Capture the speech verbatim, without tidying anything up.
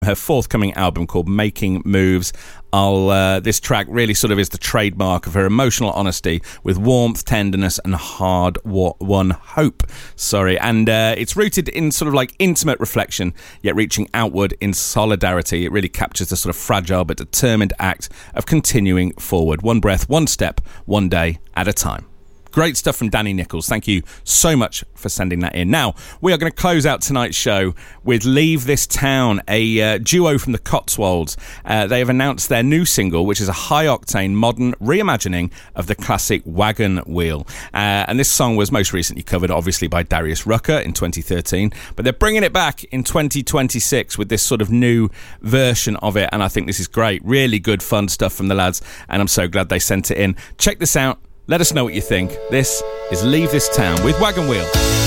her forthcoming album called Making Moves. I'll, uh, this track really sort of is the trademark of her emotional honesty with warmth, tenderness and hard-won hope. Sorry, and uh, it's rooted in sort of like intimate reflection, yet reaching outward in solidarity. It really captures the sort of fragile but determined act of continuing forward. One breath, one step, one day at a time. Great stuff from Danny Nichols. Thank you so much for sending that in. Now, we are going to close out tonight's show with Leave This Town, a uh, duo from the Cotswolds. Uh, they have announced their new single, which is a high-octane, modern reimagining of the classic Wagon Wheel. Uh, and this song was most recently covered, obviously, by Darius Rucker in twenty thirteen. But they're bringing it back in twenty twenty-six with this sort of new version of it. And I think this is great. Really good, fun stuff from the lads. And I'm so glad they sent it in. Check this out. Let us know what you think. This is Leave This Town with Wagon Wheel.